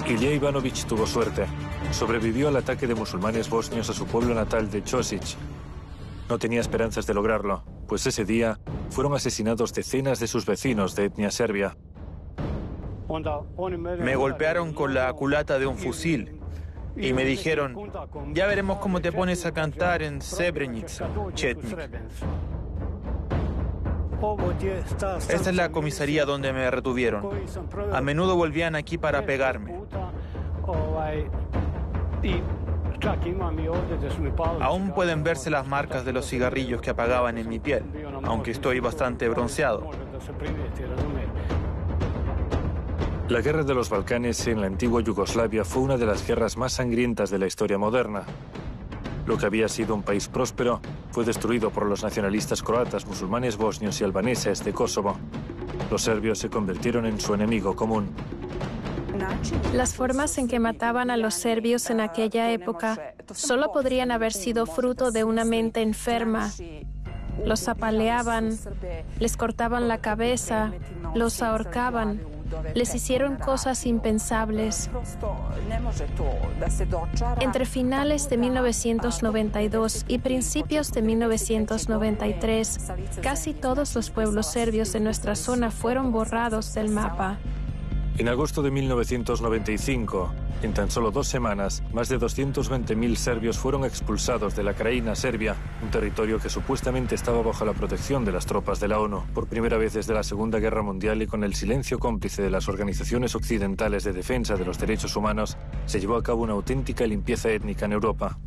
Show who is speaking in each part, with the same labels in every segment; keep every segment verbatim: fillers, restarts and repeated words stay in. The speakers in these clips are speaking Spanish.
Speaker 1: Ilija Ivanović tuvo suerte. Sobrevivió al ataque de musulmanes bosnios a su pueblo natal de Ćosić. No tenía esperanzas de lograrlo, pues ese día fueron asesinados decenas de sus vecinos de etnia serbia.
Speaker 2: Me golpearon con la culata de un fusil y me dijeron, ya veremos cómo te pones a cantar en Srebrenica, Chetnik. Esta es la comisaría donde me retuvieron. A menudo volvían aquí para pegarme. Aún pueden verse las marcas de los cigarrillos que apagaban en mi piel, aunque estoy bastante bronceado.
Speaker 1: La guerra de los Balcanes en la antigua Yugoslavia fue una de las guerras más sangrientas de la historia moderna. Lo que había sido un país próspero fue destruido por los nacionalistas croatas, musulmanes bosnios y albaneses de Kosovo. Los serbios se convirtieron en su enemigo común.
Speaker 3: Las formas en que mataban a los serbios en aquella época solo podrían haber sido fruto de una mente enferma. Los apaleaban, les cortaban la cabeza, los ahorcaban, les hicieron cosas impensables. Entre finales de mil novecientos noventa y dos y principios de mil novecientos noventa y tres, casi todos los pueblos serbios de nuestra zona fueron borrados del mapa.
Speaker 1: En agosto de mil novecientos noventa y cinco, en tan solo dos semanas, más de doscientos veinte mil serbios fueron expulsados de la Krajina Serbia, un territorio que supuestamente estaba bajo la protección de las tropas de la ONU. Por primera vez desde la Segunda Guerra Mundial y con el silencio cómplice de las organizaciones occidentales de defensa de los derechos humanos, se llevó a cabo una auténtica limpieza étnica en Europa.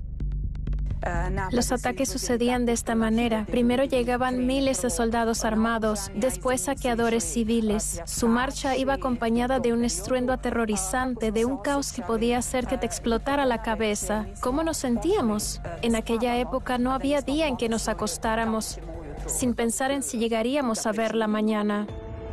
Speaker 3: Los ataques sucedían de esta manera. Primero llegaban miles de soldados armados, después saqueadores civiles. Su marcha iba acompañada de un estruendo aterrorizante, de un caos que podía hacer que te explotara la cabeza. ¿Cómo nos sentíamos? En aquella época no había día en que nos acostáramos sin pensar en si llegaríamos a verla mañana.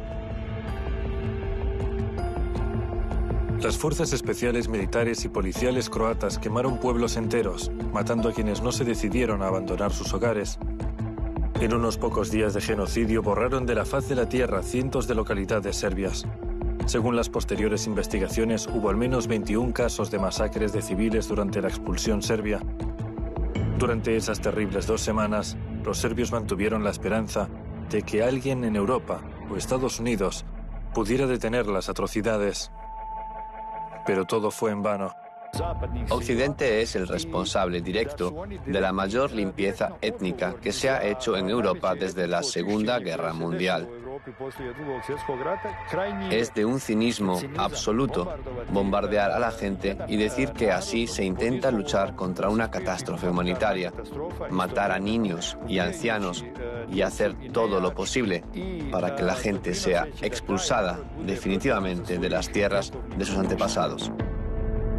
Speaker 1: Las fuerzas especiales militares y policiales croatas quemaron pueblos enteros, matando a quienes no se decidieron a abandonar sus hogares. En unos pocos días de genocidio borraron de la faz de la tierra cientos de localidades serbias. Según las posteriores investigaciones, hubo al menos veintiún casos de masacres de civiles durante la expulsión serbia. Durante esas terribles dos semanas, los serbios mantuvieron la esperanza de que alguien en Europa o Estados Unidos pudiera detener las atrocidades. Pero todo fue en vano.
Speaker 4: Occidente es el responsable directo de la mayor limpieza étnica que se ha hecho en Europa desde la Segunda Guerra Mundial. Es de un cinismo absoluto bombardear a la gente y decir que así se intenta luchar contra una catástrofe humanitaria, matar a niños y ancianos y hacer todo lo posible para que la gente sea expulsada definitivamente de las tierras de sus antepasados.